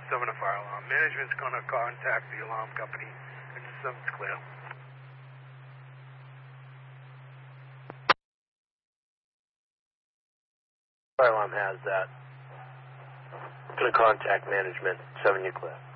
7 to fire alarm. Management's going to contact the alarm company. It's 7's clear. Fire alarm has that. I'm going to contact management. 7, you clear.